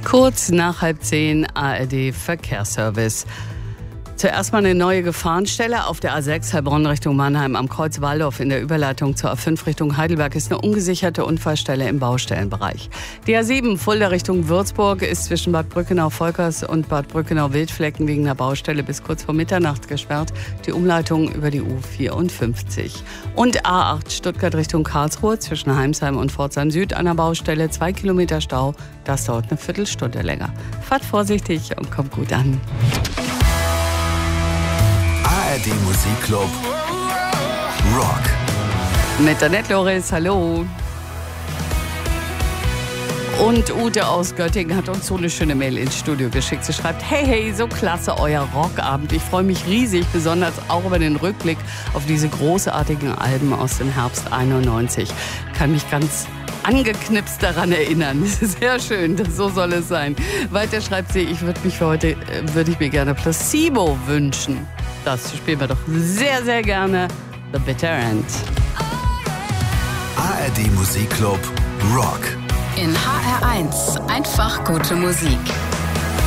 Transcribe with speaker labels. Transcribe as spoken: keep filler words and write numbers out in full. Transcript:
Speaker 1: Kurz nach halb zehn A R D Verkehrsservice. Zuerst mal eine neue Gefahrenstelle auf der A sechs Heilbronn Richtung Mannheim am Kreuz Waldorf in der Überleitung zur A fünf Richtung Heidelberg ist eine ungesicherte Unfallstelle im Baustellenbereich. Die A sieben Fulda Richtung Würzburg ist zwischen Bad Brückenau-Volkers und Bad Brückenau-Wildflecken wegen der Baustelle bis kurz vor Mitternacht gesperrt. Die Umleitung über die U vierundfünfzig. Und A acht Stuttgart Richtung Karlsruhe zwischen Heimsheim und Pforzheim Süd an der Baustelle. Zwei Kilometer Stau, das dauert eine Viertelstunde länger. Fahrt vorsichtig und kommt gut an.
Speaker 2: A R D Musikclub Rock.
Speaker 1: Mit Annette Loris, hallo. Und Ute aus Göttingen hat uns so eine schöne Mail ins Studio geschickt. Sie schreibt, hey, hey, so klasse euer Rockabend. Ich freue mich riesig, besonders auch über den Rückblick auf diese großartigen Alben aus dem Herbst einundneunzig. Kann mich ganz angeknipst daran erinnern. Sehr schön, so soll es sein. Weiter schreibt sie, ich würde mich für heute, würde ich mir gerne Placebo wünschen. Das spielen wir doch sehr, sehr gerne. The Bitter End.
Speaker 2: A R D Musikclub Rock.
Speaker 3: In H R eins. Einfach gute Musik.